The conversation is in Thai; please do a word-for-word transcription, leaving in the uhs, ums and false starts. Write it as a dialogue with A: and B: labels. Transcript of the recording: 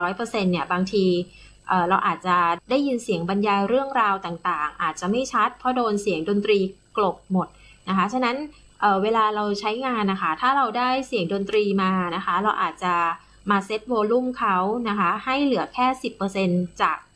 A: ร้อยเปอร์เซ็นต์เนี่ยบางทีเอ่อเราอาจจะได้ยินเสียงบรรยายเรื่องราวต่างๆอาจจะไม่ชัดเพราะโดนเสียงดนตรีกลบหมดนะคะฉะนั้นเอ่อเวลาเราใช้งานนะคะถ้าเราได้เสียงดนตรีมานะคะเราอาจจะมาเซตโวลูมเขานะคะให้เหลือแค่ สิบเปอร์เซ็นต์ จาก